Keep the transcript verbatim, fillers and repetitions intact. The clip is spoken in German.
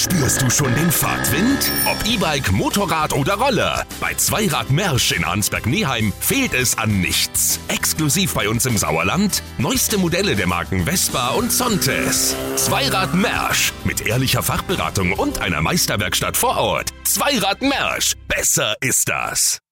Spürst du schon den Fahrtwind? Ob E-Bike, Motorrad oder Roller. Bei Zweirad Mersch in Arnsberg-Neheim fehlt es an nichts. Exklusiv bei uns im Sauerland. Neueste Modelle der Marken Vespa und Sontes. Zweirad Mersch. Mit ehrlicher Fachberatung und einer Meisterwerkstatt vor Ort. Zweirad Mersch. Besser ist das.